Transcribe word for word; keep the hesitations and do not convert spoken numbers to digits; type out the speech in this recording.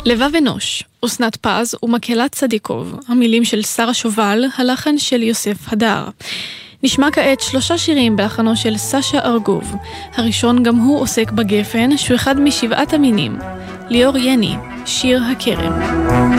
לבב אנוש, אסנת פז ומקהלת צדיקוב, המילים של שרה שובל, הלחן של יוסף הדר. נשמע כעת שלושה שירים בהלחנו של סשה ארגוב. הראשון גם הוא עוסק בגפן, שהוא אחד משבעת המינים. ליאור יני, שיר הכרם.